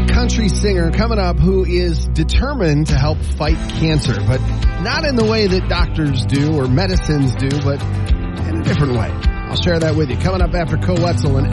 country singer coming up who is determined to help fight cancer, but not in the way that doctors do or medicines do, but in a different way. I'll share that with you coming up after Koe Wetzel and